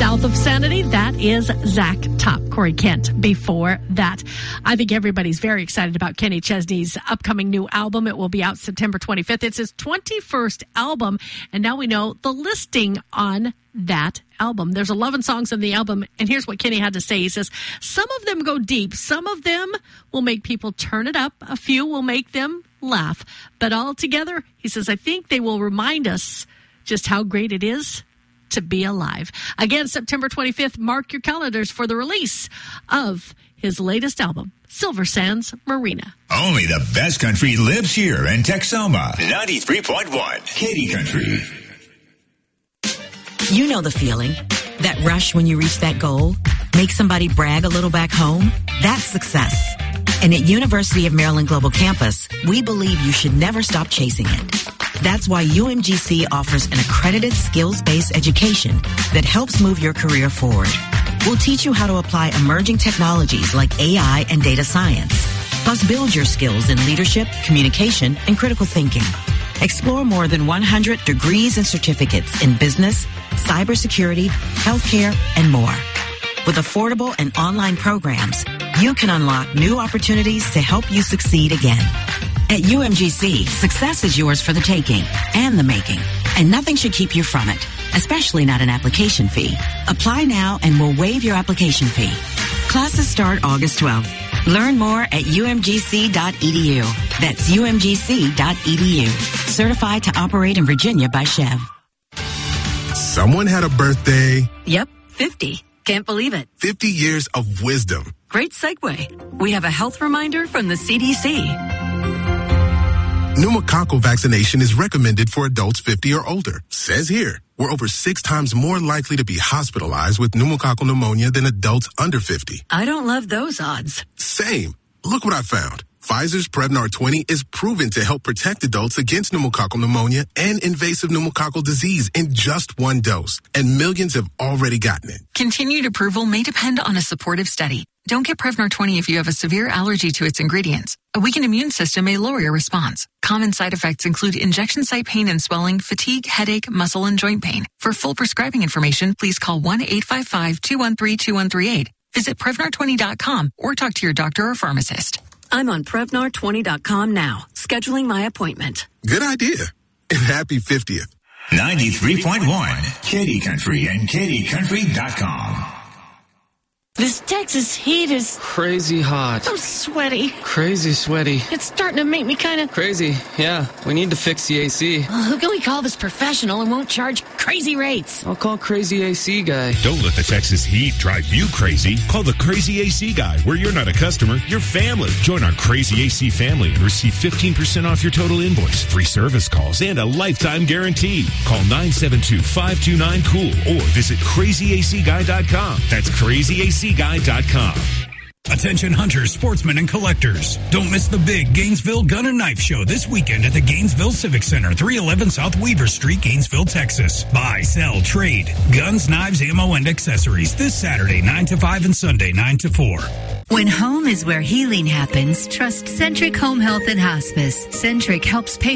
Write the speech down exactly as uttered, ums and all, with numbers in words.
South of Sanity, that is Zach Top, Corey Kent before that. I think everybody's very excited about Kenny Chesney's upcoming new album. It will be out September twenty-fifth. It's his twenty-first album, and now we know the listing on that album. There's eleven songs on the album, and here's what Kenny had to say. He says, some of them go deep. Some of them will make people turn it up. A few will make them laugh. But altogether, he says, I think they will remind us just how great it is to be alive. Again, September twenty-fifth, mark your calendars for the release of his latest album, Silver Sands Marina. Only the best country lives here in Texoma. ninety-three point one, Katy Country. You know the feeling. That rush when you reach that goal. Make somebody brag a little back home. That's success. And at University of Maryland Global Campus, we believe you should never stop chasing it. That's why U M G C offers an accredited skills-based education that helps move your career forward. We'll teach you how to apply emerging technologies like A I and data science, plus build your skills in leadership, communication, and critical thinking. Explore more than one hundred degrees and certificates in business, cybersecurity, healthcare, and more. With affordable and online programs, you can unlock new opportunities to help you succeed again. At U M G C, success is yours for the taking and the making, and nothing should keep you from it, especially not an application fee. Apply now and we'll waive your application fee. Classes start August twelfth. Learn more at U M G C dot E D U. That's U M G C dot E D U. Certified to operate in Virginia by Chev. Someone had a birthday. Yep, fifty. Can't believe it. fifty years of wisdom. Great segue. We have a health reminder from the C D C. Pneumococcal vaccination is recommended for adults fifty or older. Says here, we're over six times more likely to be hospitalized with pneumococcal pneumonia than adults under fifty. I don't love those odds. Same. Look what I found. Pfizer's Prevnar twenty is proven to help protect adults against pneumococcal pneumonia and invasive pneumococcal disease in just one dose. And millions have already gotten it. Continued approval may depend on a supportive study. Don't get Prevnar twenty if you have a severe allergy to its ingredients. A weakened immune system may lower your response. Common side effects include injection site pain and swelling, fatigue, headache, muscle, and joint pain. For full prescribing information, please call one eight five five, two one three, two one three eight. Visit Prevnar twenty dot com or talk to your doctor or pharmacist. I'm on Prevnar twenty dot com now, scheduling my appointment. Good idea. And happy fiftieth. ninety-three point one, Katy Country and Katy Country dot com. This Texas heat is crazy hot. I'm sweaty. Crazy sweaty. It's starting to make me kind of crazy. Yeah, we need to fix the A C. Uh, who can we call this professional and won't charge crazy rates? I'll call Crazy A C Guy. Don't let the Texas heat drive you crazy. Call the Crazy A C Guy, where you're not a customer, you're family. Join our Crazy A C family and receive fifteen percent off your total invoice, free service calls, and a lifetime guarantee. Call nine seven two, five two nine, cool or visit crazy a c guy dot com. That's crazy a c guy dot com. Attention hunters, sportsmen, and collectors. Don't miss the big Gainesville Gun and Knife Show this weekend at the Gainesville Civic Center, three eleven South Weaver Street, Gainesville, Texas. Buy, sell, trade, guns, knives, ammo, and accessories this Saturday, nine to five and Sunday, nine to four. When home is where healing happens, trust Centric Home Health and Hospice. Centric helps patients